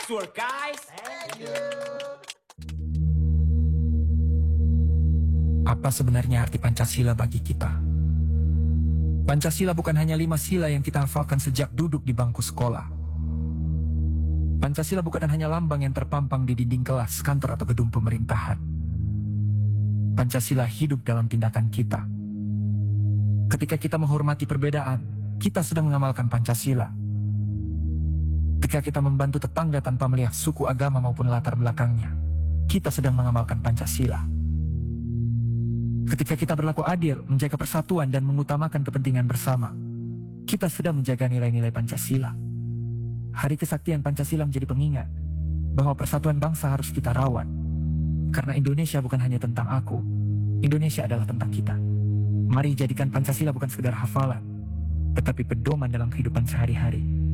Nice work, guys. Apa sebenarnya arti Pancasila bagi kita? Pancasila bukan hanya 5 sila yang kita hafalkan sejak duduk di bangku sekolah. Pancasila bukan hanya lambang yang terpampang di dinding kelas, kantor, atau gedung pemerintahan. Pancasila hidup dalam tindakan kita. Ketika kita menghormati perbedaan, kita sedang mengamalkan Pancasila. Ketika kita membantu tetangga tanpa melihat suku, agama, maupun latar belakangnya, kita sedang mengamalkan Pancasila. Ketika kita berlaku adil, menjaga persatuan, dan mengutamakan kepentingan bersama, kita sedang menjaga nilai-nilai Pancasila. Hari Kesaktian Pancasila menjadi pengingat bahwa persatuan bangsa harus kita rawat. Karena Indonesia bukan hanya tentang aku, Indonesia adalah tentang kita. Mari jadikan Pancasila bukan sekedar hafalan, tetapi pedoman dalam kehidupan sehari-hari.